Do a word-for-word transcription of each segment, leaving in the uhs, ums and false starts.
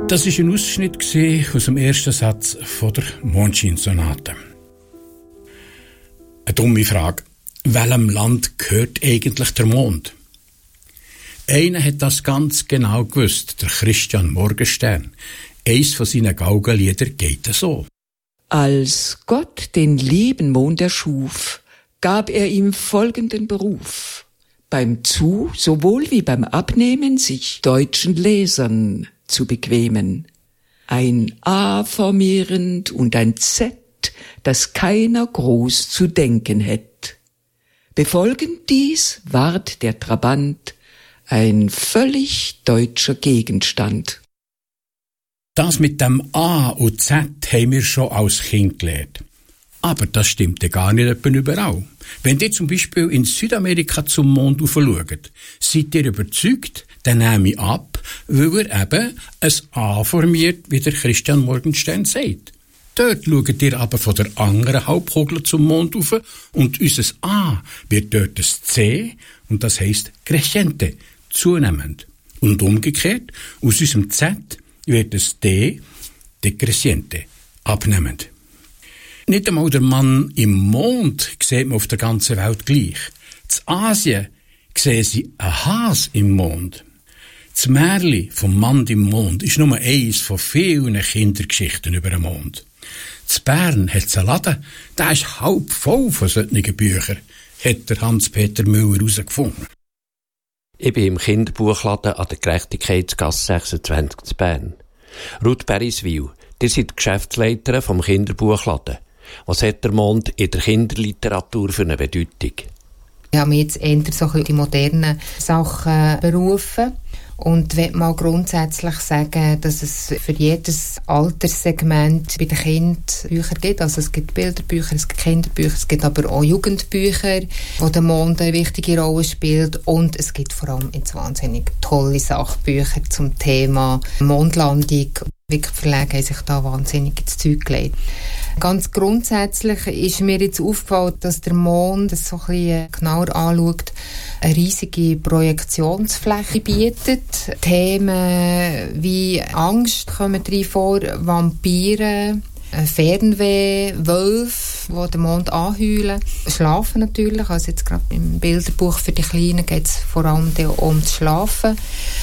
Das war ein Ausschnitt aus dem ersten Satz von der Mondscheinsonate. Eine dumme Frage. Welchem Land gehört eigentlich der Mond? Einer hat das ganz genau gewusst, der Christian Morgenstern. Eins von seinen Gaugenliedern geht so. Als Gott den lieben Mond erschuf, gab er ihm folgenden Beruf: beim Zu- sowohl wie beim Abnehmen sich deutschen Lesern zu bequemen. Ein A formierend und ein Z, das keiner groß zu denken hätt. Befolgend dies ward der Trabant ein völlig deutscher Gegenstand. Das mit dem A und Z haben wir schon als Kind gelernt. Aber das stimmt ja gar nicht etwa überall. Wenn ihr zum Beispiel in Südamerika zum Mond schaut, seid ihr überzeugt, dann nehme ich ab, weil er eben ein A formiert, wie der Christian Morgenstern sagt. Dort schaut ihr aber von der anderen Halbkugel zum Mond rauf und unser A wird dort ein C und das heisst crescente, zunehmend. Und umgekehrt, aus unserem Z wird es D, decrescente, abnehmend. Nicht einmal der Mann im Mond sieht man auf der ganzen Welt gleich. In Asien sehen sie einen Hase im Mond. Das Märchen vom Mann im Mond ist nur eins von vielen Kindergeschichten über den Mond. In Bern hat es einen Laden, der ist halb voll von solchen Büchern, hat der Hans-Peter Müller herausgefunden. Ich bin im Kinderbuchladen an der Gerechtigkeitsgasse sechsundzwanzig zu Bern. Ruth Beriswil, ihr seid Geschäftsleiterin vom Kinderbuchladen. Was hat der Mond in der Kinderliteratur für eine Bedeutung? Ich habe mich jetzt eher so die modernen Sachen berufen und will mal grundsätzlich sagen, dass es für jedes Alterssegment bei den Kindern Bücher gibt. Also es gibt Bilderbücher, es gibt Kinderbücher, es gibt aber auch Jugendbücher, wo der Mond eine wichtige Rolle spielt, und es gibt vor allem jetzt wahnsinnig tolle Sachbücher zum Thema Mondlandung. Die Verlage haben sich da wahnsinnig ins Zeug gelegt. Ganz grundsätzlich ist mir jetzt aufgefallen, dass der Mond, das so ein bisschen genauer anschaut, eine riesige Projektionsfläche bietet. Themen wie Angst kommen drin vor, Vampire, Fernweh, Wölfe, die den Mond anheulen. Schlafen natürlich, also jetzt gerade im Bilderbuch für die Kleinen geht es vor allem ums Schlafen.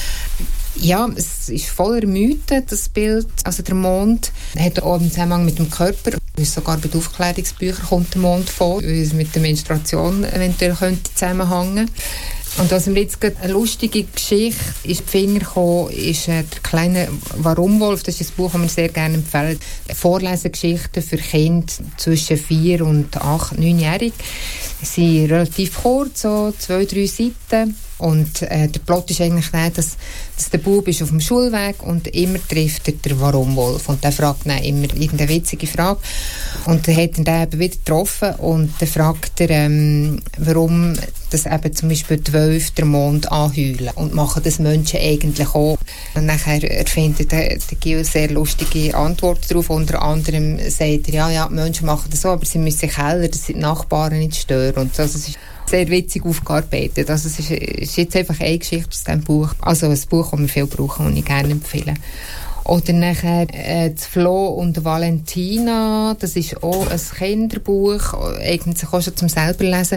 Ja, es ist voller Mythen, das Bild. Also der Mond hat auch einen Zusammenhang mit dem Körper. Sogar bei den Aufklärungsbüchern kommt der Mond vor, weil es mit der Menstruation eventuell könnte zusammenhängen. Und was mir jetzt gerade eine lustige Geschichte ist die Finger gekommen, ist äh, der kleine Warumwolf. Das ist ein Buch, das wir sehr gerne empfehlen. Vorlesegeschichten für Kinder zwischen vier und acht, neunjährig. Sie sind relativ kurz, so zwei, drei Seiten. Und äh, der Plot ist eigentlich der, dass, dass der Bub ist auf dem Schulweg und immer trifft er den Warumwolf. Und der fragt dann immer irgendeine witzige Frage. Und dann hat er den eben wieder getroffen und dann fragt er, ähm, warum das eben zum Beispiel die Wölfe den Mond anheulen. Und machen das Menschen eigentlich auch. Und nachher erfindet der, der Gil eine sehr lustige Antwort darauf. Unter anderem sagt er, ja, ja, die Menschen machen das so, aber sie müssen sich heller, dass sie die Nachbarn nicht stören. Und so, also es ist sehr witzig aufgearbeitet. Also es ist, ist jetzt einfach eine Geschichte aus diesem Buch. Also ein Buch, das wir viel brauchen und ich gerne empfehle. Oder nachher äh, das Flo und Valentina, das ist auch ein Kinderbuch, eignet sich auch schon zum selber lesen.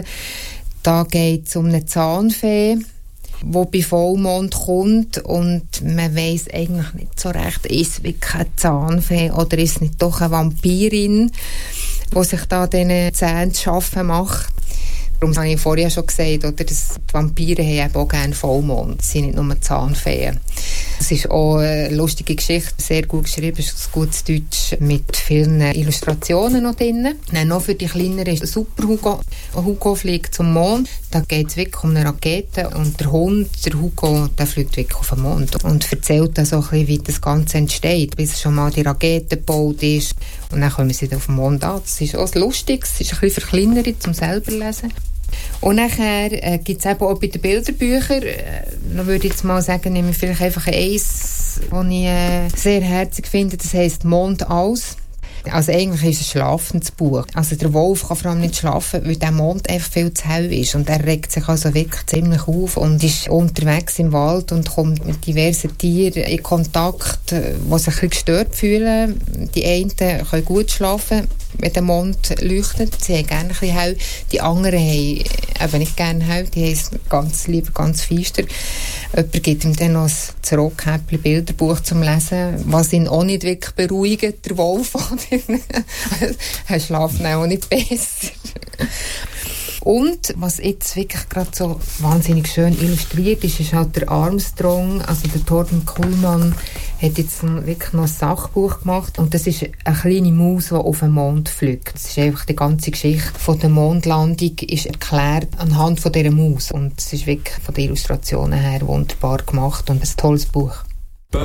Da geht es um eine Zahnfee, die bei Vollmond kommt und man weiss eigentlich nicht so recht, ist es wirklich eine Zahnfee oder ist es nicht doch eine Vampirin, die sich da diesen Zähnen zu schaffen macht. Darum habe ich vorher schon gesagt, oder, dass die Vampire haben eben auch gerne Vollmond. Sie sind nicht nur Zahnfeen. Es ist auch eine lustige Geschichte, sehr gut geschrieben, ist ein gutes Deutsch mit vielen Illustrationen noch drin. Dann noch für die Kleineren ist der Super Hugo. Hugo fliegt zum Mond. Da geht es wirklich um eine Rakete und der Hund, der Hugo, der fliegt wirklich auf den Mond und erzählt dann so ein bisschen, wie das Ganze entsteht, bis schon mal die Rakete gebaut ist. Und dann kommen sie auf den Mond an. Das ist auch lustig, es ist ein bisschen für Kleinere zum selber lesen. Und nachher äh, gibt es eben auch bei den Bilderbüchern, äh, da würde ich jetzt mal sagen, nehme ich vielleicht einfach eins, das ich äh, sehr herzig finde, das heisst «Mond aus». Also eigentlich ist es ein schlafendes Buch. Also der Wolf kann vor allem nicht schlafen, weil der Mond einfach viel zu hell ist und er regt sich also wirklich ziemlich auf und ist unterwegs im Wald und kommt mit diversen Tieren in Kontakt, die sich ein bisschen gestört fühlen. Die einen können gut schlafen, wenn der Mond leuchtet. Sie haben gerne ein bisschen hell. Die anderen haben eben nicht gerne hell. Die haben es ganz lieber ganz feister. Jemand gibt ihm dann noch ein Rockkäppchen Bilderbuch zum Lesen, was ihn auch nicht wirklich beruhigt, der Wolf. Er schlaft auch nicht besser. Und was jetzt wirklich gerade so wahnsinnig schön illustriert ist, ist halt der Armstrong, also der Torben Kuhlmann hat jetzt wirklich noch ein Sachbuch gemacht und das ist eine kleine Maus, die auf den Mond fliegt. Das ist einfach die ganze Geschichte von der Mondlandung ist erklärt anhand von dieser Maus und es ist wirklich von den Illustrationen her wunderbar gemacht und ein tolles Buch.